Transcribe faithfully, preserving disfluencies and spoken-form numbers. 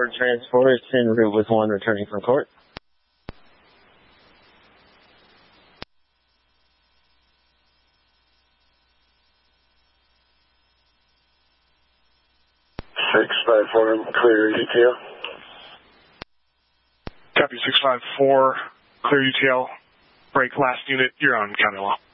four transport en route with one returning from court. six five four, clear U T L. Copy six five four, clear U T L. Break last unit, you're on county law.